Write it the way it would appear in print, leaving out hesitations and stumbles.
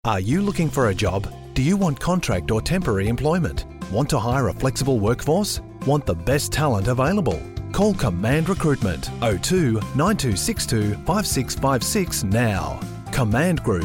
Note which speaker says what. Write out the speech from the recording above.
Speaker 1: Are you looking for a job? Do you want contract or temporary employment? Want to hire a flexible workforce? Want the best talent available? Call Command Recruitment 02 9262 5656 now. Command Group